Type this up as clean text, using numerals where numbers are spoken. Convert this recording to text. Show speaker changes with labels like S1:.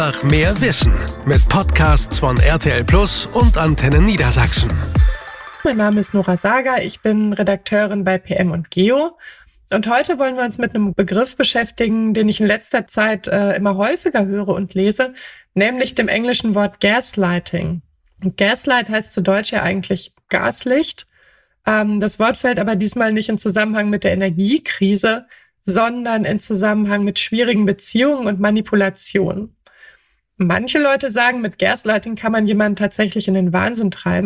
S1: Nach mehr Wissen mit Podcasts von RTL Plus und Antenne Niedersachsen.
S2: Mein Name ist Nora Sager, ich bin Redakteurin bei PM und Geo. Und heute wollen wir uns mit einem Begriff beschäftigen, den ich in letzter Zeit immer häufiger höre und lese, nämlich dem englischen Wort Gaslighting. Und Gaslight heißt zu Deutsch ja eigentlich Gaslicht. Das Wort fällt aber diesmal nicht in Zusammenhang mit der Energiekrise, sondern in Zusammenhang mit schwierigen Beziehungen und Manipulation. Manche Leute sagen, mit Gaslighting kann man jemanden tatsächlich in den Wahnsinn treiben.